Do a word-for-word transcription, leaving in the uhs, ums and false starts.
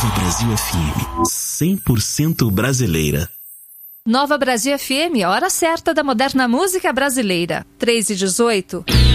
Nova Brasil F M, cem por cento brasileira. Nova Brasil F M, hora certa da moderna música brasileira. três e dezoito.